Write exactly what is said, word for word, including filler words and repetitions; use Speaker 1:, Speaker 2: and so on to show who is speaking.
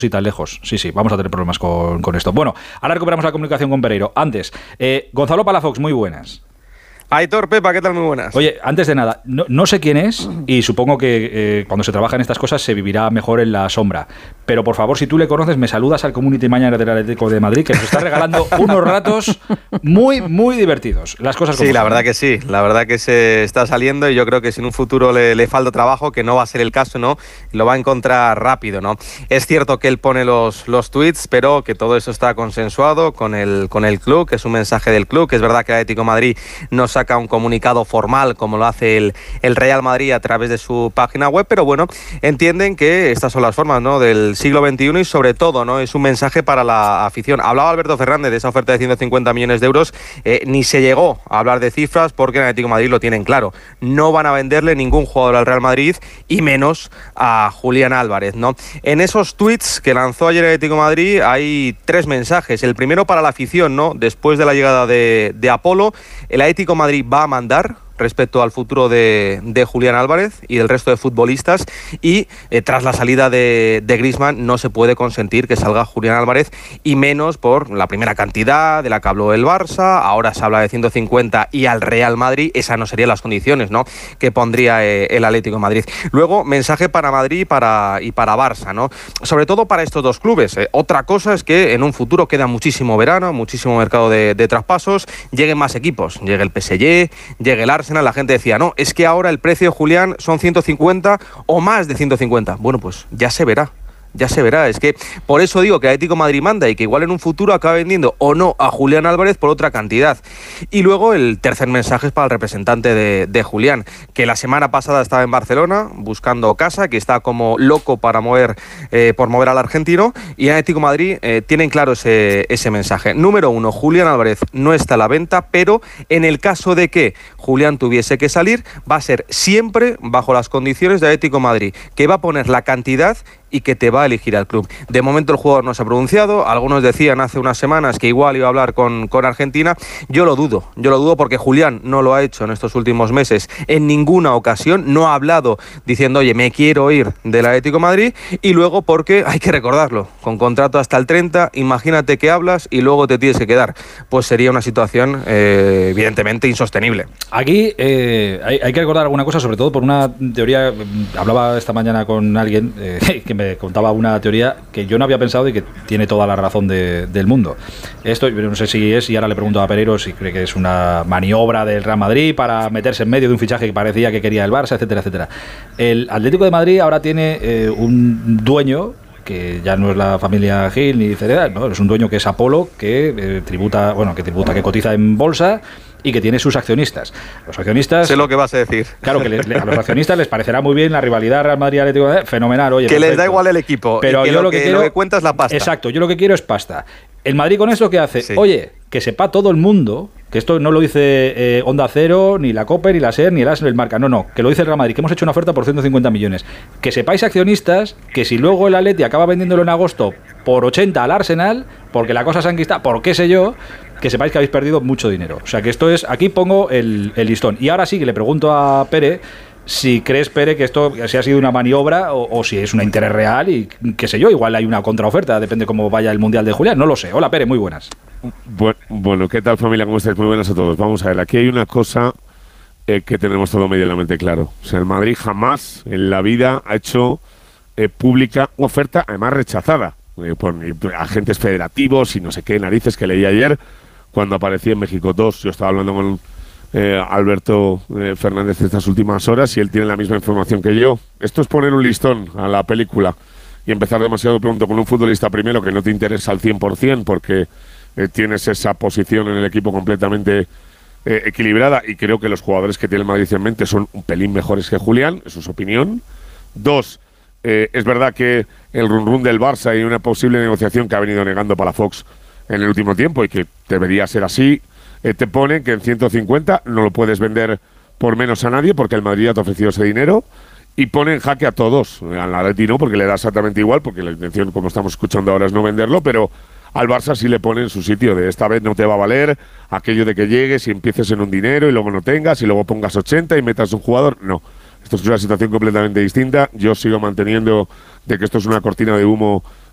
Speaker 1: y tan lejos. Sí, sí, vamos a tener problemas con, con esto. Bueno, ahora recuperamos la comunicación con Pereiro. Antes, eh, Gonzalo Palafox, muy buenas.
Speaker 2: Aitor, Pepa, ¿qué tal? Muy buenas.
Speaker 1: Oye, antes de nada, no, no sé quién es y supongo que eh, cuando se trabaja en estas cosas se vivirá mejor en la sombra. Pero por favor, si tú le conoces, me saludas al Community Manager del Atlético de Madrid, que nos está regalando unos ratos muy, muy divertidos. Las cosas como
Speaker 2: Sí, la
Speaker 1: son.
Speaker 2: verdad que sí. La verdad que se está saliendo y yo creo que si en un futuro le, le falta trabajo, que no va a ser el caso, ¿no? Lo va a encontrar rápido, ¿no? Es cierto que él pone los, los tweets, pero que todo eso está consensuado con el, con el club, que es un mensaje del club, que es verdad que el Atlético de Madrid no saca un comunicado formal como lo hace el, el Real Madrid a través de su página web, pero bueno, entienden que estas son las formas, ¿no?, del siglo veintiuno y sobre todo, ¿no?, es un mensaje para la afición. Hablaba Alberto Fernández de esa oferta de ciento cincuenta millones de euros, eh, ni se llegó a hablar de cifras porque en Atlético de Madrid lo tienen claro, no van a venderle ningún jugador al Real Madrid y menos a Julián Álvarez, ¿no? En esos tweets que lanzó ayer el Atlético de Madrid hay tres mensajes. El primero para la afición, ¿no?, después de la llegada de, de Apolo, el Atlético de Madrid va a mandar respecto al futuro de, de Julián Álvarez y del resto de futbolistas y eh, tras la salida de, de Griezmann no se puede consentir que salga Julián Álvarez y menos por la primera cantidad de la que habló el Barça, ahora se habla de ciento cincuenta y al Real Madrid, esas no serían las condiciones, ¿no?, que pondría eh, el Atlético de Madrid. Luego, mensaje para Madrid para, y para Barça, ¿no?, sobre todo para estos dos clubes. Eh, otra cosa es que en un futuro queda muchísimo verano, muchísimo mercado de, de traspasos, lleguen más equipos, llegue el P S G, llegue el Arsenal. La gente decía, no, es que ahora el precio de Julián son ciento cincuenta o más de ciento cincuenta. Bueno, pues ya se verá. Ya se verá, es que por eso digo que Atlético de Madrid manda y que igual en un futuro acaba vendiendo o no a Julián Álvarez por otra cantidad. Y luego el tercer mensaje es para el representante de, de Julián, que la semana pasada estaba en Barcelona buscando casa, que está como loco para mover, eh, por mover al argentino, y en Atlético de Madrid eh, tienen claro ese, ese mensaje. Número uno, Julián Álvarez no está a la venta, pero en el caso de que Julián tuviese que salir, va a ser siempre bajo las condiciones de Atlético de Madrid, que va a poner la cantidad y que te va a elegir al club. De momento el jugador no se ha pronunciado, algunos decían hace unas semanas que igual iba a hablar con, con Argentina, yo lo dudo, yo lo dudo porque Julián no lo ha hecho en estos últimos meses en ninguna ocasión, no ha hablado diciendo, oye, me quiero ir del Atlético de Madrid, y luego porque, hay que recordarlo, con contrato hasta el treinta, imagínate que hablas y luego te tienes que quedar, pues sería una situación eh, evidentemente insostenible.
Speaker 1: Aquí eh, hay, hay que recordar alguna cosa, sobre todo por una teoría, hablaba esta mañana con alguien eh, que me me contaba una teoría que yo no había pensado y que tiene toda la razón de, del mundo. Esto, yo no sé si es, y ahora le pregunto a Pereiro si cree que es una maniobra del Real Madrid para meterse en medio de un fichaje que parecía que quería el Barça, etcétera, etcétera. El Atlético de Madrid ahora tiene eh, un dueño que ya no es la familia Gil ni Ceredal, ¿no? Es un dueño que es Apolo, que eh, tributa, bueno, que tributa, que cotiza en bolsa y que tiene sus accionistas. Los accionistas...
Speaker 2: Sé lo que vas a decir.
Speaker 1: Claro, que le, le, a los accionistas les parecerá muy bien la rivalidad Real Madrid-Atlético de Madrid, fenomenal, oye.
Speaker 2: Que
Speaker 1: perfecto.
Speaker 2: Les da igual el equipo,
Speaker 1: pero
Speaker 2: y que
Speaker 1: yo
Speaker 2: lo,
Speaker 1: lo que,
Speaker 2: que,
Speaker 1: quiero,
Speaker 2: lo que cuenta es la pasta.
Speaker 1: Exacto, yo lo que quiero es pasta. El Madrid con esto, ¿qué hace? Sí. Oye, que sepa todo el mundo, que esto no lo dice eh, Onda Cero, ni la COPE, ni la SER, ni el AS, ni el Marca, no, no, que lo dice el Real Madrid, que hemos hecho una oferta por ciento cincuenta millones. Que sepáis, accionistas, que si luego el Atleti acaba vendiéndolo en agosto por ochenta al Arsenal, porque la cosa se ha enquistado, por qué sé yo, que sepáis que habéis perdido mucho dinero. O sea, que esto es, aquí pongo el, el listón. Y ahora sí que le pregunto a Pere si crees, Pere, que esto si ha sido una maniobra o, o si es un interés real y qué sé yo, igual hay una contraoferta, depende cómo vaya el Mundial de Julián, no lo sé. Hola, Pere, muy buenas.
Speaker 3: Bueno, bueno, ¿qué tal, familia? ¿Cómo estáis? Muy buenas a todos. Vamos a ver, aquí hay una cosa eh, que tenemos todo medianamente claro. O sea, el Madrid jamás en la vida ha hecho eh, pública una oferta, además rechazada eh, por eh, agentes federativos y no sé qué narices que leí ayer cuando aparecía en México dos. Yo estaba hablando con eh, Alberto eh, Fernández estas últimas horas y él tiene la misma información que yo. Esto es poner un listón a la película y empezar demasiado pronto con un futbolista primero que no te interesa al cien por ciento porque eh, tienes esa posición en el equipo completamente eh, equilibrada y creo que los jugadores que tiene el Madrid en mente son un pelín mejores que Julián, eso es su opinión. Dos, eh, es verdad que el run run del Barça y una posible negociación que ha venido negando Palafox en el último tiempo y que debería ser así, eh, te pone que en ciento cincuenta no lo puedes vender por menos a nadie porque el Madrid ya te ha ofrecido ese dinero y pone en jaque a todos. Al Atleti no, porque le da exactamente igual, porque la intención, como estamos escuchando ahora, es no venderlo, pero al Barça sí le pone en su sitio de esta vez no te va a valer aquello de que llegues y empieces en un dinero y luego no tengas y luego pongas ochenta y metas un jugador. No, esto es una situación completamente distinta. Yo sigo manteniendo de que esto es una cortina de humo